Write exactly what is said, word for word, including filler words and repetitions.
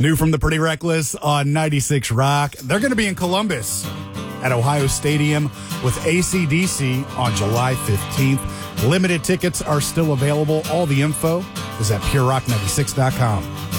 New from the Pretty Reckless on ninety-six Rock. They're going to be in Columbus at Ohio Stadium with A C D C on July fifteenth. Limited tickets are still available. All the info is at pure rock ninety-six dot com.